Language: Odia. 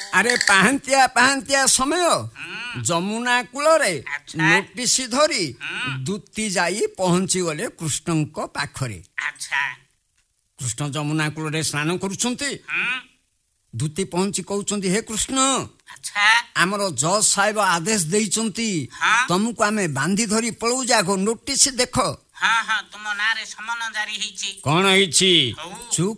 ଆରେ ପାହାନ୍ତିଆ ପାହାନ୍ତିଆ ସମୟ ଯମୁନା କୂଳରେ ନୋଟିସ ଧରି ଦୂତି ଯାଇ ପହଞ୍ଚିଗଲେ କୃଷ୍ଣଙ୍କ ପାଖରେ। କୃଷ୍ଣ ଯମୁନା କୂଳରେ ସ୍ନାନ କରୁଛନ୍ତି। ଦୂତି ପହଞ୍ଚି କହୁଛନ୍ତି, ହେ କୃଷ୍ଣ, ଆମର ଜଜ୍ ସାହେବ ଆଦେଶ ଦେଇଛନ୍ତି ତମକୁ ଆମେ ବାନ୍ଧି ଧରି ପଳଉ, ଯାଗ ନୋଟିସ ଦେଖ। ତୁମ ନାଁରେ ସମନ ଜାରି ହେଇଛି। କଣ ହେଇଛି?